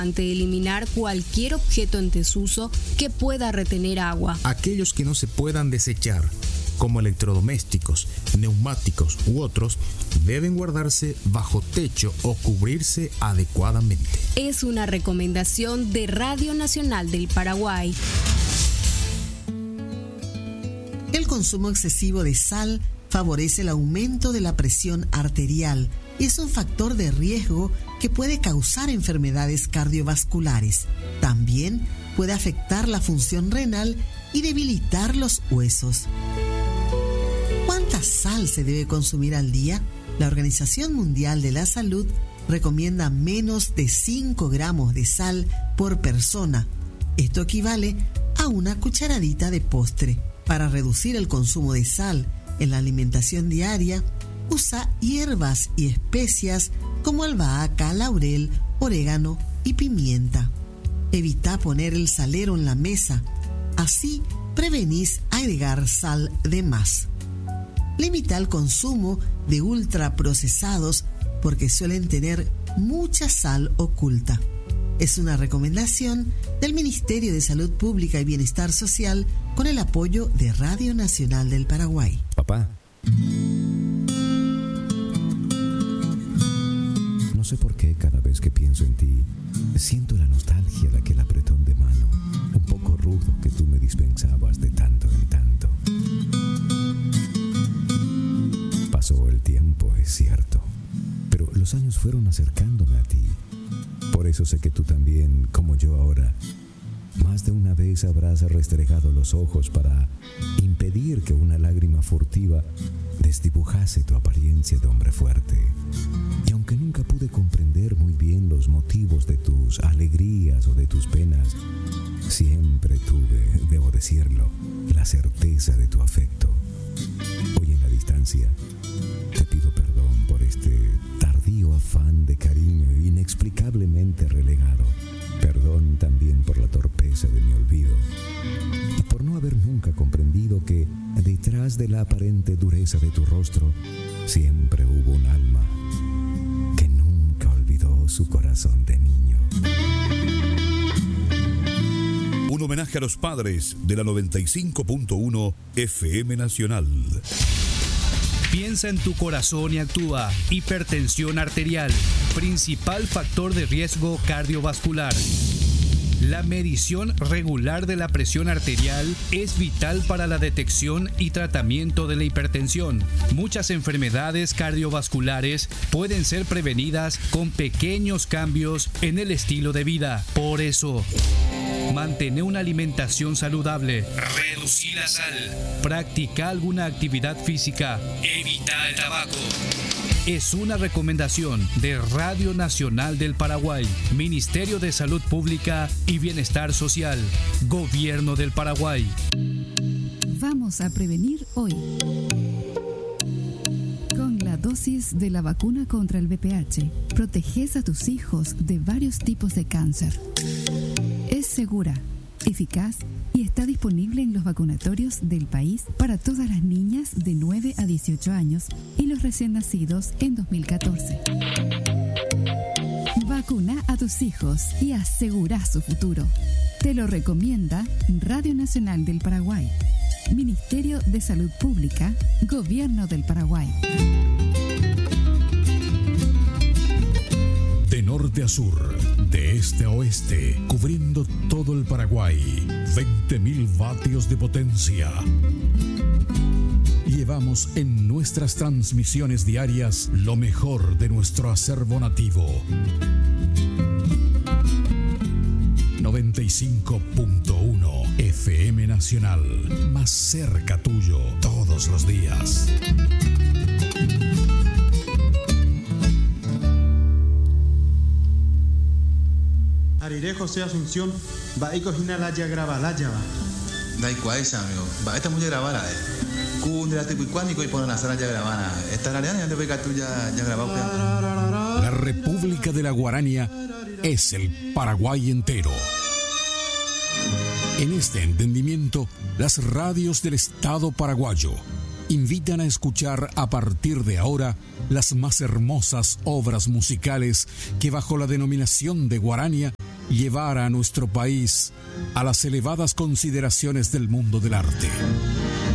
eliminar cualquier objeto en desuso que pueda retener agua. Aquellos que no se puedan desechar, como electrodomésticos, neumáticos u otros, deben guardarse bajo techo o cubrirse adecuadamente. Es una recomendación de Radio Nacional del Paraguay. El consumo excesivo de sal favorece el aumento de la presión arterial y es un factor de riesgo que puede causar enfermedades cardiovasculares. También puede afectar la función renal y debilitar los huesos. ¿Cuánta sal se debe consumir al día? La Organización Mundial de la Salud recomienda menos de 5 gramos de sal por persona. Esto equivale a una cucharadita de postre. Para reducir el consumo de sal en la alimentación diaria, usa hierbas y especias como albahaca, laurel, orégano y pimienta. Evita poner el salero en la mesa. Así prevenís agregar sal de más. Limita el consumo de ultraprocesados porque suelen tener mucha sal oculta. Es una recomendación del Ministerio de Salud Pública y Bienestar Social con el apoyo de Radio Nacional del Paraguay. Papá, no sé por qué cada vez que pienso en ti, siento la nostalgia de aquel apretón de mano, un poco rudo que tú me dispensabas de tanto en tanto. Pasó el tiempo, es cierto, pero los años fueron acercándome a ti. Por eso sé que tú también, como yo ahora, más de una vez habrás restregado los ojos para impedir que una lágrima furtiva desdibujase tu apariencia de hombre fuerte. Y aunque nunca pude comprender muy bien los motivos de tus alegrías o de tus penas, siempre tuve, debo decirlo, la certeza de tu afecto. Hoy en la distancia, te pido perdón por este tardío afán de cariño inexplicablemente relegado. Perdón también por la torpeza de mi olvido y por no haber nunca comprendido que detrás de la aparente dureza de tu rostro siempre hubo un alma que nunca olvidó su corazón de niño. Un homenaje a los padres de la 95.1 FM Nacional. Piensa en tu corazón y actúa. Hipertensión arterial, principal factor de riesgo cardiovascular. La medición regular de la presión arterial es vital para la detección y tratamiento de la hipertensión. Muchas enfermedades cardiovasculares pueden ser prevenidas con pequeños cambios en el estilo de vida. Por eso, mantén una alimentación saludable. Reducir la sal. Practica alguna actividad física. Evita el tabaco. Es una recomendación de Radio Nacional del Paraguay, Ministerio de Salud Pública y Bienestar Social, Gobierno del Paraguay. Vamos a prevenir hoy. Con la dosis de la vacuna contra el VPH, proteges a tus hijos de varios tipos de cáncer. Es segura, eficaz y está disponible en los vacunatorios del país para todas las niñas de 9 a 18 años y los recién nacidos en 2014. Vacuna a tus hijos y asegura su futuro. Te lo recomienda Radio Nacional del Paraguay, Ministerio de Salud Pública, Gobierno del Paraguay. De norte a sur, de este a oeste, cubriendo todo el Paraguay, 20.000 vatios de potencia. Llevamos en nuestras transmisiones diarias lo mejor de nuestro acervo nativo. 95.1 FM Nacional, más cerca tuyo todos los días. Ariré José Asunción, va y cocina la ya graba la ya va. Da igual esa amigo, va esta mujer grabada de la tipo y cuánico y ponen la sala ya grabada. Esta la ya te ve que tú ya grabado. La República de la Guarania es el Paraguay entero. En este entendimiento, las radios del Estado paraguayo invitan a escuchar a partir de ahora las más hermosas obras musicales que bajo la denominación de Guarania llevar a nuestro país a las elevadas consideraciones del mundo del arte.